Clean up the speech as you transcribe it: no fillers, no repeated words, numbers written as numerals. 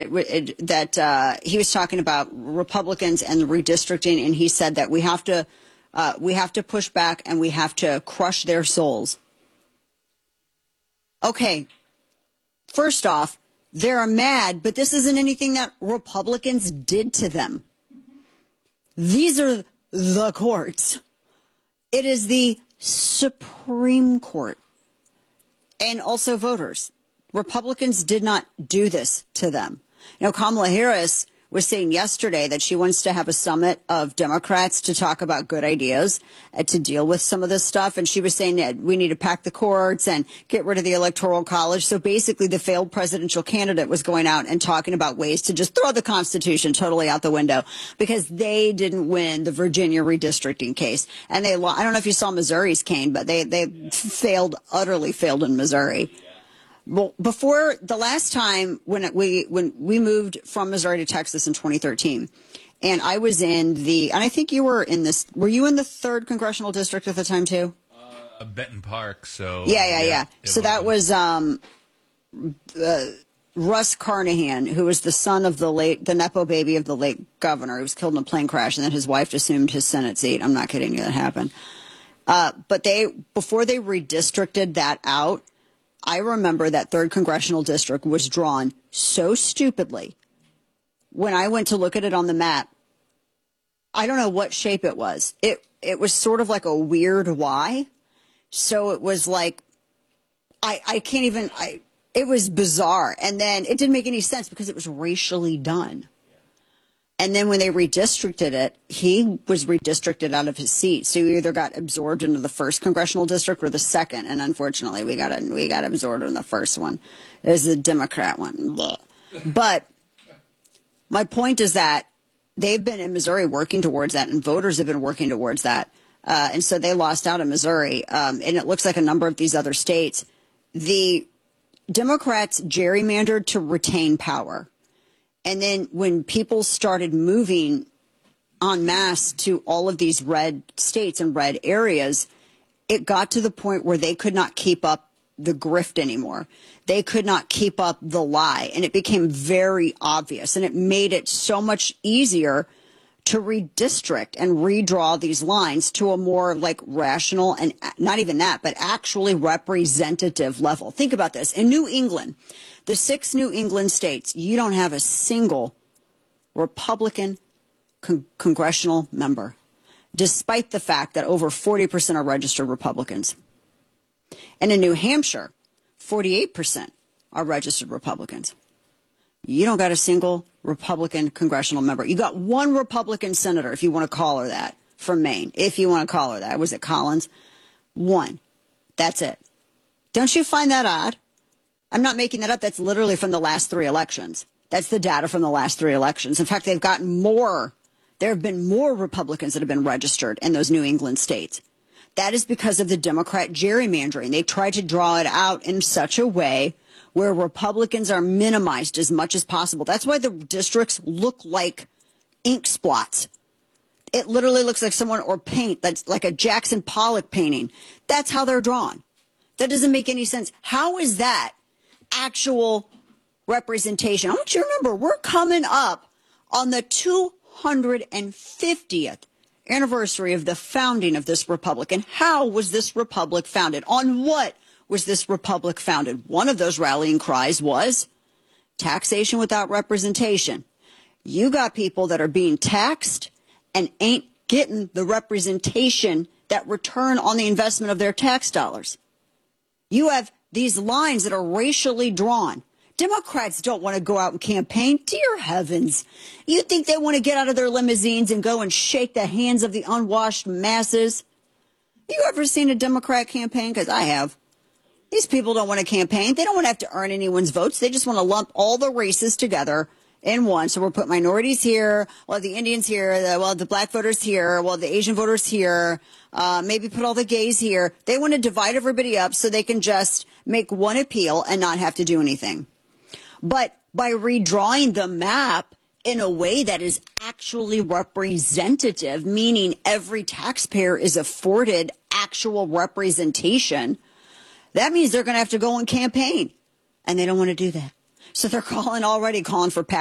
that he was talking about Republicans and the redistricting, and he said that we have to push back and we have to crush their souls. Okay, first off, they're mad, but this isn't anything that Republicans did to them. These are the courts. It is the Supreme Court and also voters. Republicans did not do this to them. You know, Kamala Harris was saying yesterday that she wants to have a summit of Democrats to talk about good ideas and to deal with some of this stuff. And she was saying that we need to pack the courts and get rid of the Electoral College. So basically the failed presidential candidate was going out and talking about ways to just throw the Constitution totally out the window because they didn't win the Virginia redistricting case. And I don't know if you saw Missouri's, Kane, but they utterly failed in Missouri. Well, before the last time when we moved from Missouri to Texas in 2013, and I was and I think you were in this, were you in the 3rd Congressional District at the time too? Benton Park, so. Yeah. So that was Russ Carnahan, who was the son of the Nepo baby of the late governor. He was killed in a plane crash, and then his wife assumed his Senate seat. I'm not kidding you, that happened. But before they redistricted that out, I remember that 3rd Congressional District was drawn so stupidly. When I went to look at it on the map, I don't know what shape it was. It was sort of like a weird Y. So it was like, I can't even, it was bizarre. And then it didn't make any sense because it was racially done. And then when they redistricted it, he was redistricted out of his seat. So he either got absorbed into the 1st Congressional District or the 2nd. And unfortunately, we got absorbed in the 1st one. It was the Democrat one. But my point is that they've been in Missouri working towards that, and voters have been working towards that. And so they lost out in Missouri. And it looks like a number of these other states. The Democrats gerrymandered to retain power. And then when people started moving en masse to all of these red states and red areas, it got to the point where they could not keep up the grift anymore. They could not keep up the lie. And it became very obvious. And it made it so much easier to redistrict and redraw these lines to a more like rational and not even that, but actually representative level. Think about this. In New England, the 6 New England states, you don't have a single Republican congressional member, despite the fact that over 40% are registered Republicans. And in New Hampshire, 48% are registered Republicans. You don't got a single Republican congressional member. You got one Republican senator, if you want to call her that, from Maine, if you want to call her that. Was it Collins? One. That's it. Don't you find that odd? I'm not making that up. That's literally from the last 3 elections. That's the data from the last 3 elections. In fact, they've gotten more. There have been more Republicans that have been registered in those New England states. That is because of the Democrat gerrymandering. They tried to draw it out in such a way where Republicans are minimized as much as possible. That's why the districts look like ink spots. It literally looks like someone, or paint that's like a Jackson Pollock painting. That's how they're drawn. That doesn't make any sense. How is that actual representation? I want you to remember, we're coming up on the 250th anniversary of the founding of this republic. And how was this republic founded? On what was this republic founded? One of those rallying cries was taxation without representation. You got people that are being taxed and ain't getting the representation, that return on the investment of their tax dollars. You have these lines that are racially drawn. Democrats don't want to go out and campaign. Dear heavens. You think they want to get out of their limousines and go and shake the hands of the unwashed masses? You ever seen a Democrat campaign? Because I have. These people don't want to campaign. They don't want to have to earn anyone's votes. They just want to lump all the races together in one. So we'll put minorities here, well, the Indians here, the black voters here, well, the Asian voters here, maybe put all the gays here. They want to divide everybody up so they can just make one appeal and not have to do anything. But by redrawing the map in a way that is actually representative, meaning every taxpayer is afforded actual representation, that means they're going to have to go and campaign. And they don't want to do that. So they're calling for